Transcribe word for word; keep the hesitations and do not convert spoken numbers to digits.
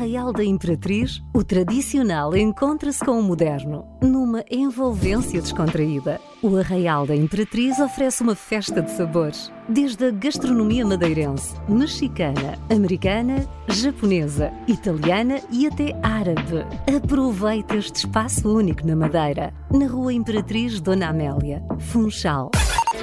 Arraial da Imperatriz, o tradicional encontra-se com o moderno, numa envolvência descontraída. O Arraial da Imperatriz oferece uma festa de sabores, desde a gastronomia madeirense, mexicana, americana, japonesa, italiana e até árabe. Aproveita este espaço único na Madeira, na Rua Imperatriz Dona Amélia, Funchal.